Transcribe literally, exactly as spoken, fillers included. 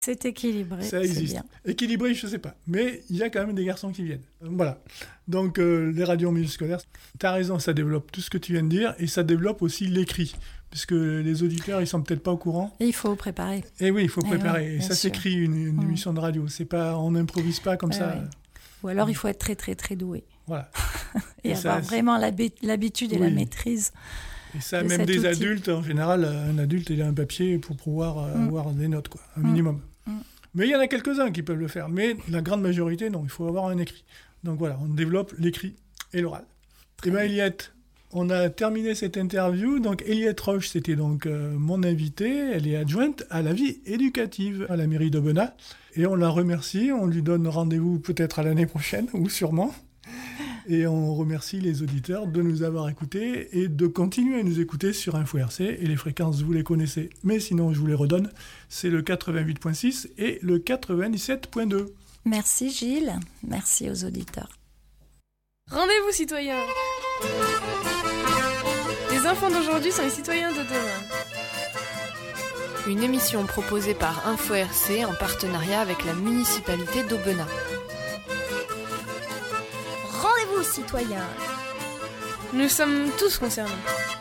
C'est équilibré, ça existe. c'est bien. Équilibré, je ne sais pas. Mais il y a quand même des garçons qui viennent. Voilà. Donc, euh, les radios en milieu scolaire, tu as raison, ça développe tout ce que tu viens de dire et ça développe aussi l'écrit. Puisque les auditeurs, ils ne sont peut-être pas au courant. Et il faut préparer. Et oui, il faut préparer. Et, ouais, et ça sûr. s'écrit, une, une mmh. émission de radio. C'est pas, on n'improvise pas comme ouais, ça. Ouais. Ou alors, il faut être très, très, très doué. Voilà. et, et avoir ça, vraiment l'habitude et oui. la maîtrise. Et ça, même des outil. adultes, en général, un adulte, il a un papier pour pouvoir mmh. avoir des notes, quoi, un mmh. minimum. Mmh. Mais il y en a quelques-uns qui peuvent le faire. Mais la grande majorité, non, il faut avoir un écrit. Donc voilà, on développe l'écrit et l'oral. Et bien, Eliette, on a terminé cette interview. Donc, Eliette Roche, c'était donc euh, mon invitée. Elle est adjointe à la vie éducative à la mairie d'Aubenas. Et on la remercie. On lui donne rendez-vous peut-être à l'année prochaine, ou sûrement. Et on remercie les auditeurs de nous avoir écoutés et de continuer à nous écouter sur Info R C. Et les fréquences, vous les connaissez. Mais sinon, je vous les redonne. C'est le quatre-vingt-huit virgule six et le quatre-vingt-dix-sept virgule deux. Merci Gilles. Merci aux auditeurs. Rendez-vous citoyens. Les enfants d'aujourd'hui sont les citoyens de demain. Une émission proposée par Info R C en partenariat avec la municipalité d'Aubenas. Rendez-vous citoyens. Nous sommes tous concernés.